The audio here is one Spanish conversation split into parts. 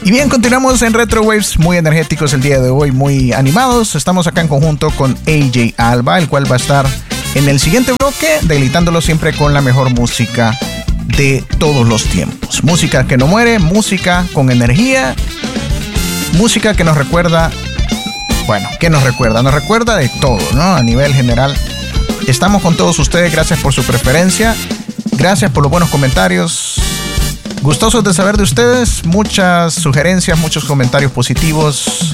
Y bien, continuamos en Retro Waves, muy energéticos el día de hoy, muy animados. Estamos acá en conjunto con AJ Alba, el cual va a estar en el siguiéndote bloque, deleitándolo siempre con la mejor música de todos los tiempos. Música que no muere, música con energía, música que nos recuerda, bueno, ¿qué nos recuerda? Nos recuerda de todo, ¿no? A nivel general. Estamos con todos ustedes, gracias por su preferencia, gracias por los buenos comentarios. Gustosos de saber de ustedes, muchas sugerencias, muchos comentarios positivos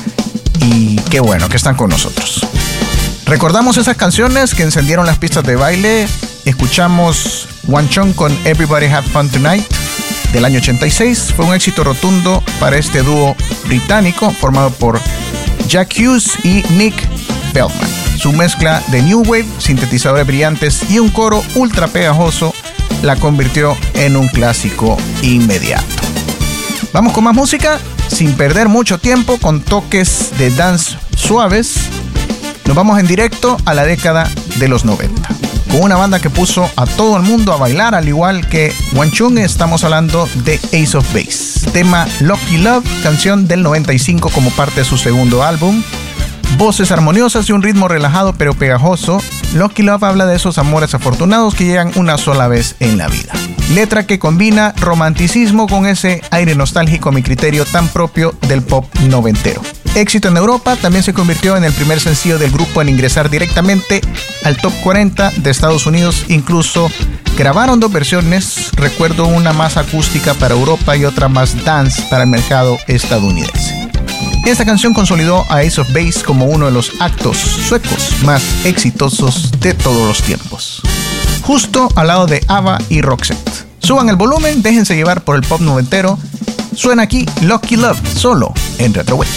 y qué bueno que están con nosotros. Recordamos esas canciones que encendieron las pistas de baile. Escuchamos One Chong con Everybody Have Fun Tonight del año 86. Fue un éxito rotundo para este dúo británico formado por Jack Hughes y Nick Feldman. Su mezcla de New Wave, sintetizadores brillantes y un coro ultra pegajoso la convirtió en un clásico inmediato. Vamos con más música, sin perder mucho tiempo, con toques de dance suaves. Nos vamos en directo a la década de los 90, con una banda que puso a todo el mundo a bailar, al igual que One Chong. Estamos hablando de Ace of Base, tema Lucky Love, canción del 95 como parte de su segundo álbum. Voces armoniosas y un ritmo relajado pero pegajoso. Lucky Love habla de esos amores afortunados que llegan una sola vez en la vida. Letra que combina romanticismo con ese aire nostálgico, a mi criterio, tan propio del pop noventero. Éxito en Europa, también se convirtió en el primer sencillo del grupo en ingresar directamente al top 40 de Estados Unidos. Incluso grabaron dos versiones, recuerdo una más acústica para Europa y otra más dance para el mercado estadounidense. Esta canción consolidó a Ace of Base como uno de los actos suecos más exitosos de todos los tiempos, justo al lado de ABBA y Roxette. Suban el volumen, déjense llevar por el pop noventero. Suena aquí Lucky Love, solo en Retro Waves.